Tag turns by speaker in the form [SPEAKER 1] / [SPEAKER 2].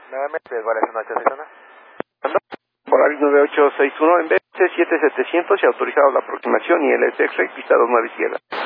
[SPEAKER 1] Nuevamente, ¿cuál es su noche de zona?
[SPEAKER 2] Polaris 9861 en BC 7700 y autorizado la aproximación y el X-Ray pista 29 izquierda.